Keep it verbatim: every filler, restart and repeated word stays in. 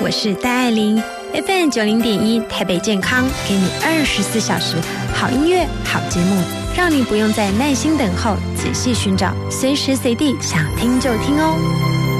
我是戴爱玲 ，F M 九零点一台北健康，给你二十四小时好音乐、好节目，让你不用再耐心等候，仔细寻找，随时随地想听就听哦。